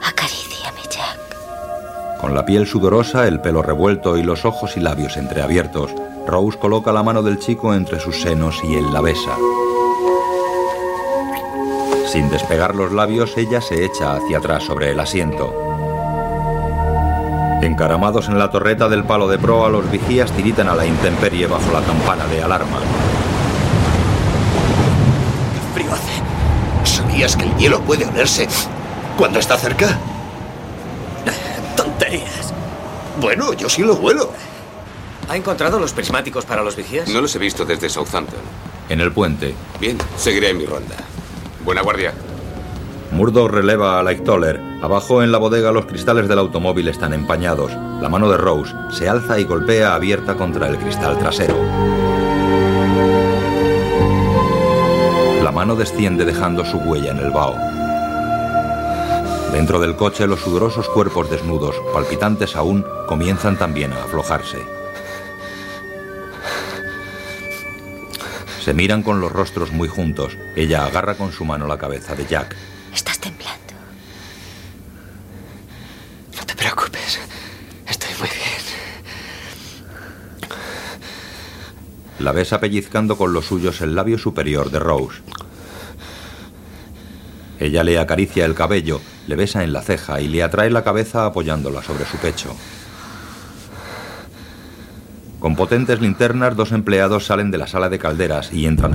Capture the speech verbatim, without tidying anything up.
Acaríciame, Jack. Con la piel sudorosa, el pelo revuelto y los ojos y labios entreabiertos, Rose coloca la mano del chico entre sus senos y él la besa. Sin despegar los labios, ella se echa hacia atrás sobre el asiento. Encaramados en la torreta del palo de proa, los vigías tiritan a la intemperie bajo la campana de alarma. ¿Qué frío hace? ¿Sabías que el hielo puede olerse cuando está cerca? Tonterías. Bueno, yo sí lo huelo. ¿Ha encontrado los prismáticos para los vigías? No los he visto desde Southampton. En el puente. Bien, seguiré mi ronda. Buena guardia. Murdoch releva a Lightoller. Abajo en la bodega los cristales del automóvil están empañados. La mano de Rose se alza y golpea abierta contra el cristal trasero. La mano desciende dejando su huella en el vaho. Dentro del coche los sudorosos cuerpos desnudos, palpitantes aún, comienzan también a aflojarse. Se miran con los rostros muy juntos. Ella agarra con su mano la cabeza de Jack. Estás temblando. No te preocupes. Estoy muy bien. La besa pellizcando con los suyos el labio superior de Rose. Ella le acaricia el cabello, le besa en la ceja y le atrae la cabeza apoyándola sobre su pecho. Con potentes linternas, dos empleados salen de la sala de calderas y entran